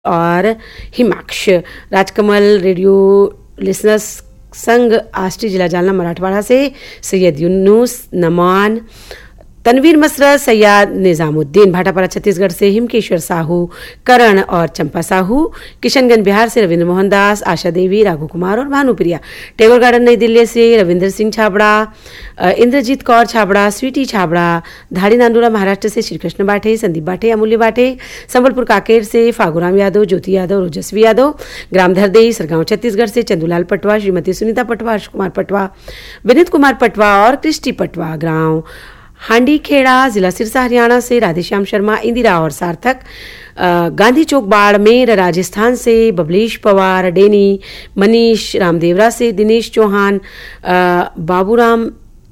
और हिमाक्ष। Rajkamal radio listeners संघ आष्टी जिला जालना मराठवाड़ा से सैयद यूनुस नमान, तनवीर मसरत, सैयद निजामुद्दीन। भाटापारा छत्तीसगढ़ से हिमकेश्वर साहू, करण और चंपा साहू। किशनगंज बिहार से रविंद्र मोहन दास, आशा देवी, राघु कुमार और भानुप्रिया। टैगोर गार्डन नई दिल्ली से रविंद्र सिंह छाबड़ा, इंद्रजीत कौर छाबड़ा, स्वीटी छाबड़ा। धाड़ी नांदुरा महाराष्ट्र से श्री कृष्ण बाठे, संदीप बाठे, अमूल्य बाठे। संबलपुर काकेर से फागुराम यादव, ज्योति यादव, ओजस्वी यादव। ग्राम धरदेई सरगांव छत्तीसगढ़ से चंदूलाल पटवा, श्रीमती सुनीता पटवा, हर्ष कुमार पटवा, विनीत कुमार पटवा और क्रिस्टी पटवा। ग्राम हांडी खेड़ा जिला सिरसा हरियाणा से राधेश्याम शर्मा, इंदिरा और सार्थक। गांधी चौक बाड़मेर राजस्थान से बबलेश पवार, डेनी, मनीष। रामदेवरा से दिनेश चौहान, बाबूराम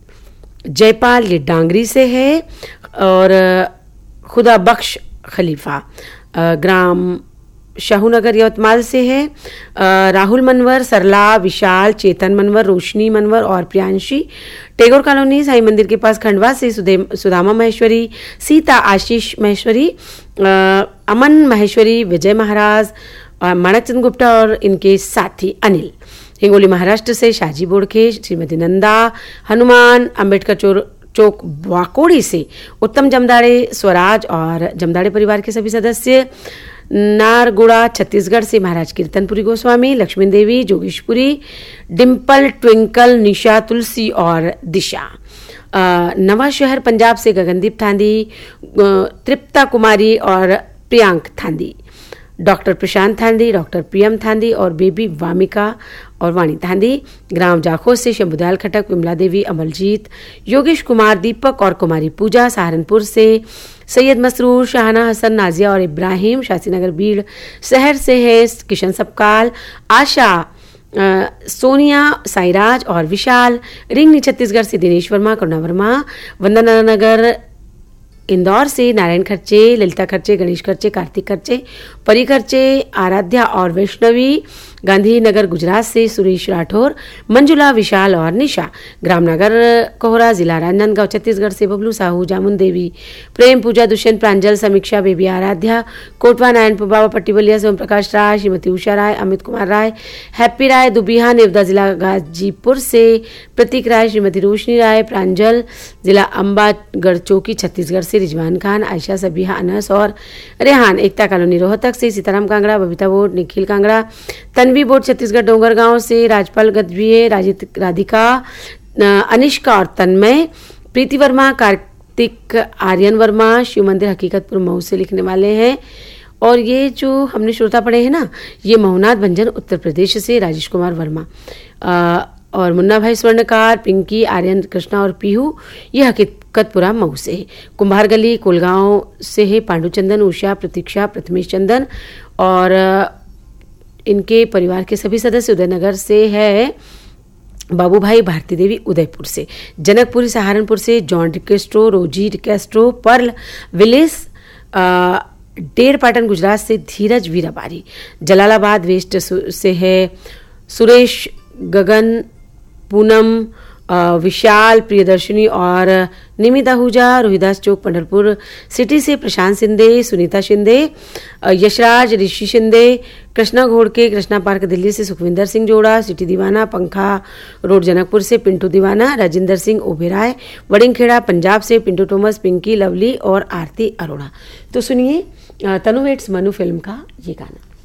जयपाल ये डांगरी से है और खुदा बख्श खलीफा ग्राम शाहूनगर यवतमाल से है। राहुल मनवर, सरला, विशाल, चेतन मनवर, रोशनी मनवर और प्रियांशी। टैगोर कॉलोनी साई मंदिर के पास खंडवा से सुदामा महेश्वरी, सीता आशीष महेश्वरी, अमन महेश्वरी, विजय महाराज, माणकचंद गुप्ता और इनके साथी अनिल। हिंगोली महाराष्ट्र से शाजी बोड़खे, श्रीमती नंदा, हनुमान। अम्बेडकर चौक वाकोड़ी से उत्तम जमदाड़े, स्वराज और जमदाड़े परिवार के सभी सदस्य। नारगुड़ा छत्तीसगढ़ से महाराज कीर्तनपुरी गोस्वामी, लक्ष्मी देवी, जोगेशपुरी, डिम्पल, ट्विंकल, निशा, तुलसी और दिशा। नवा शहर पंजाब से गगनदीप थांदी, तृप्ता कुमारी और प्रियांक थांदी। डॉक्टर प्रशांत थांदी, डॉक्टर प्रियम थांदी और बेबी वामिका और वाणी थांदी। ग्राम जाखो से शंभुदयाल खटक, विमला देवी, अमलजीत, योगेश कुमार, दीपक और कुमारी पूजा। सहारनपुर से सैयद मसरूर, शाहना हसन, नाजिया और इब्राहिम। शास्त्रीनगर बीड़ शहर से है किशन सबकाल, आशा, सोनिया, साईराज और विशाल। रिंगनी छत्तीसगढ़ से दिनेश वर्मा, करुणा वर्मा। वंदना नगर इंदौर से नारायण खर्चे, ललिता खर्चे, गणेश खर्चे, कार्तिक खर्चे, परी खर्चे, आराध्या और वैष्णवी। गांधीनगर गुजरात से सुरेश राठौर, मंजुला, विशाल और निशा। ग्रामनगर कोहरा जिला राजनांदगांव छत्तीसगढ़ से बबलू साहू, जामुन देवी, प्रेम, पूजा, दुष्यंत, प्रांजल, समीक्षा, बेबी, आराध्या। कोटवा नारायणपुर बाबा पट्टी बलिया से ओम प्रकाश राय, श्रीमती उषा राय, अमित कुमार राय, हैप्पी राय। दुबिहा नेवदा जिला गाजीपुर से प्रतीक राय, श्रीमती रोशनी राय, प्रांजल। जिला अम्बागढ़ चौकी छत्तीसगढ़ से रिजवान खान, आयशा, सबिहा, अनस और रेहान। एकता कॉलोनी रोहतक से सीताराम कांगड़ा, बबीता बोर्ड, निखिल कांगड़ा। तन्वी बोर्ड छत्तीसगढ़ डोंगरगांव से राजपाल गदविये, राधिका, अनिष्का और तन्मय। प्रीति वर्मा, कार्तिक, आर्यन वर्मा। शिव मंदिर हकीकतपुर मऊ से लिखने वाले हैं। और ये जो हमने श्रोता पढ़े हैं ना, ये महुनाथ भंजन उत्तर प्रदेश से राजेश कुमार वर्मा। और मुन्ना भाई स्वर्णकार, पिंकी, आर्यन, कृष्णा और पीहू ये हकीकतपुरा मऊ से है। कुम्भार गली कोलगांव से है पांडुचंदन, उषा, प्रतीक्षा, प्रथमेश चंदन और इनके परिवार के सभी सदस्य। उदयनगर से है बाबू भाई, भारती देवी उदयपुर से। जनकपुरी सहारनपुर से जॉन डिकेस्ट्रो, रोजी डिकेस्ट्रो, Perl Willis. Der Patan Gujarat से धीरज वीराबारी। जलालाबाद वेस्ट से है सुरेश, गगन, पूनम, विशाल, प्रियदर्शनी और निमिता आहूजा। रोहिदास चौक पंढरपुर सिटी से प्रशांत शिंदे, सुनीता शिंदे, यशराज, ऋषि शिंदे। कृष्णा घोड़के, कृष्णा पार्क दिल्ली से सुखविंदर सिंह जोड़ा। सिटी दीवाना, पंखा रोड जनकपुर से पिंटू दीवाना, राजेंद्र सिंह ओबेराय। वड़िंगखेड़ा पंजाब से पिंटू थॉमस, पिंकी, लवली और आरती अरोड़ा। तो सुनिए तनु वेट्स मनु फिल्म का ये गाना।